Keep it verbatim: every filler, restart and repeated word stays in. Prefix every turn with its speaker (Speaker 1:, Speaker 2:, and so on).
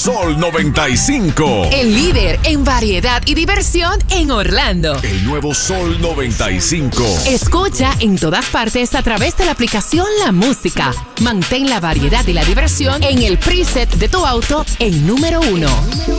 Speaker 1: Sol noventa y cinco.
Speaker 2: El líder en variedad y diversión en Orlando.
Speaker 1: El nuevo Sol noventa y cinco.
Speaker 2: Escucha en todas partes a través de la aplicación La Música. Mantén la variedad y la diversión en el preset de tu auto en número uno.